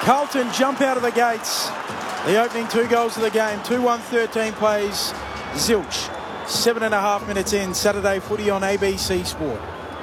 Carlton jump out of the gates. The opening 2 goals of the game. 2-1-13 plays zilch. 7.5 minutes in. Saturday footy on ABC Sport.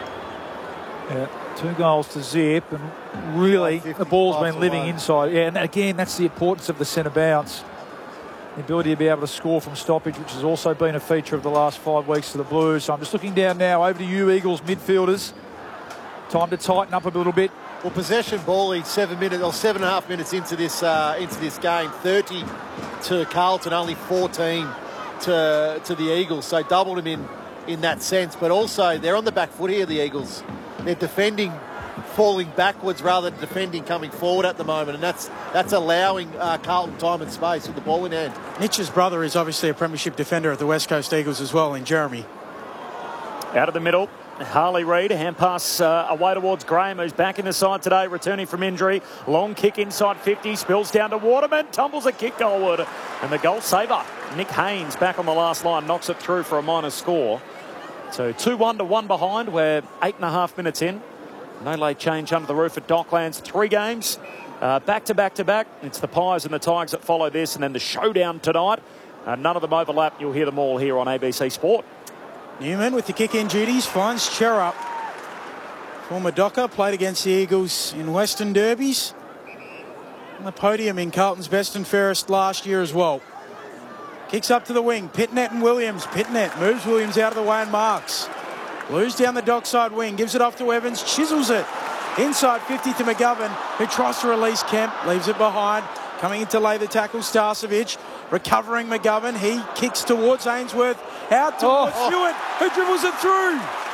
Yeah, 2 goals to zip, and really the ball's been living inside. Yeah, and again, that's the importance of the centre bounce. The ability to be able to score from stoppage, which has also been a feature of the last 5 weeks for the Blues. So I'm just looking down now, over to you, Eagles midfielders. Time to tighten up a little bit. Well, possession ball, 7.5 minutes into this game. 30 to Carlton, only 14 to the Eagles. So doubled them in that sense. But also they're on the back foot here, the Eagles. They're defending falling backwards rather than defending coming forward at the moment, and that's allowing Carlton time and space with the ball in hand. Mitch's brother is obviously a premiership defender of the West Coast Eagles as well, in Jeremy. Out of the middle, Harley Reid, hand pass away towards Graham, who's back in the side today, returning from injury. Long kick inside 50, spills down to Waterman, tumbles a kick goalward. And the goal saver, Nick Haynes, back on the last line, knocks it through for a minor score. So 2-1 to 1 behind. We're 8.5 minutes in. No late change under the roof at Docklands. 3 games, back to back to back. It's the Pies and the Tigers that follow this, and then the showdown tonight. None of them overlap. You'll hear them all here on ABC Sport. Newman with the kick-in duties finds Cherub. Former Docker, played against the Eagles in Western Derbies. On the podium in Carlton's best and fairest last year as well. Kicks up to the wing. Pitnet and Williams. Pitnet moves Williams out of the way and marks. Blues down the dockside wing. Gives it off to Evans. Chisels it. Inside 50 to McGovern, who tries to release Kemp. Leaves it behind. Coming in to lay the tackle, Starcevic. Recovering McGovern. He kicks towards Ainsworth. Out towards Hewitt, who dribbles it through.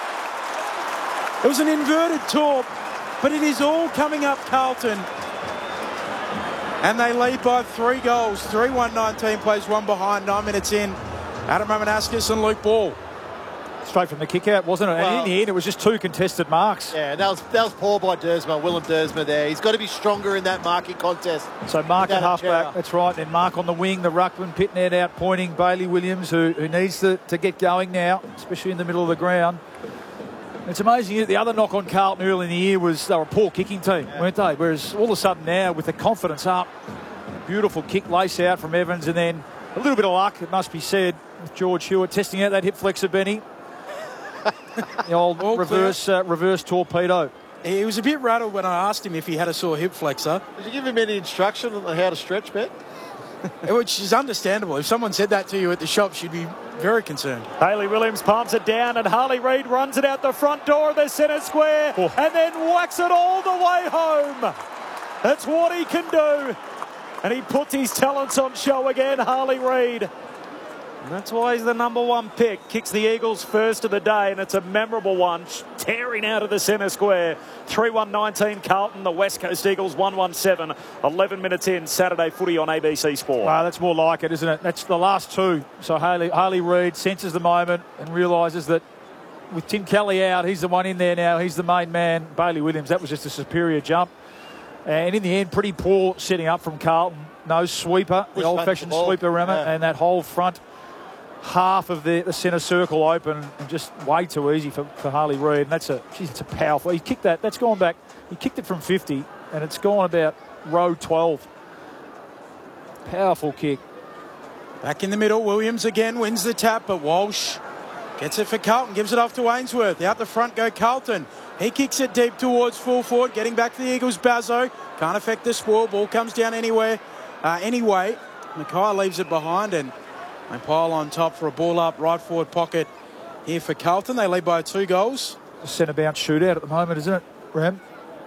It was an inverted torp, but it is all coming up Carlton. And they lead by 3 goals. 3-1-19 plays 1 behind, 9 minutes in. Adam Ramanauskas and Luke Ball. Straight from the kick out, wasn't it? Well, and in the end, it was just 2 contested marks. Yeah, that was poor by Dersma, Willem Dersma there. He's got to be stronger in that marking contest. So Mark at halfback, that's right. Then Mark on the wing, the ruckman, Pitnet out pointing, Bailey Williams, who needs to get going now, especially in the middle of the ground. It's amazing, the other knock on Carlton early in the year was they were a poor kicking team, weren't they? Whereas all of a sudden now, with the confidence up, beautiful kick lace out from Evans, and then a little bit of luck, it must be said, with George Hewitt testing out that hip flexor, Benny. The old reverse torpedo. He was a bit rattled when I asked him if he had a sore hip flexor. Did you give him any instruction on how to stretch, Ben? Which is understandable. If someone said that to you at the shop, you'd be very concerned. Bailey Williams palms it down, and Harley Reid runs it out the front door of the centre square and then whacks it all the way home. That's what he can do. And he puts his talents on show again, Harley Reid. And that's why he's the #1 pick. Kicks the Eagles first of the day, and it's a memorable one. Tearing out of the centre square. 3-1-19 Carlton, the West Coast Eagles 1-1-7. 11 minutes in, Saturday footy on ABC Sport. Wow, that's more like it, isn't it? That's the last 2. So Harley Reid senses the moment and realises that with Tim Kelly out, he's the one in there now. He's the main man. Bailey Williams, that was just a superior jump. And in the end, pretty poor setting up from Carlton. No sweeper, the old-fashioned sweeper, Rema, and that whole front half of the centre circle open, and just way too easy for Harley Reid. And it's a powerful. He kicked that. That's gone back. He kicked it from 50, and it's gone about row 12. Powerful kick. Back in the middle, Williams again wins the tap, but Walsh gets it for Carlton, gives it off to Ainsworth. Out the front go Carlton. He kicks it deep towards full forward, getting back to the Eagles. Bazzo can't affect the spoil. Ball comes down anyway. Mackay leaves it behind, and they pile on top for a ball up right forward pocket here for Carlton. They lead by 2 goals. A centre bounce shootout at the moment, isn't it, Ram?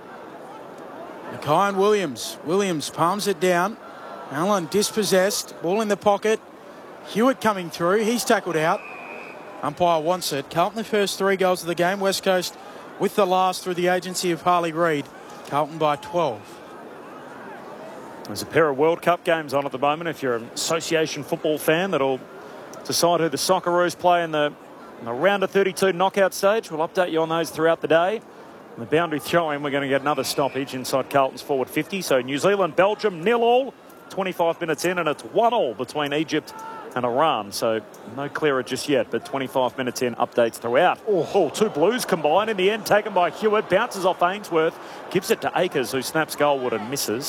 Mackay and Williams. Williams palms it down. Allen dispossessed. Ball in the pocket. Hewitt coming through. He's tackled out. Umpire wants it. Carlton the first 3 goals of the game. West Coast with the last through the agency of Harley Reid. Carlton by 12. There's a pair of World Cup games on at the moment. If you're an association football fan, that'll decide who the Socceroos play in the round of 32 knockout stage. We'll update you on those throughout the day. And the boundary throw-in, we're going to get another stoppage inside Carlton's forward 50. So New Zealand, Belgium, 0-0. 25 minutes in, and it's 1-1 between Egypt and Iran. So no clearer just yet, but 25 minutes in, updates throughout. 2 Blues combined in the end, taken by Hewitt, bounces off Ainsworth, gives it to Akers, who snaps goalward and misses.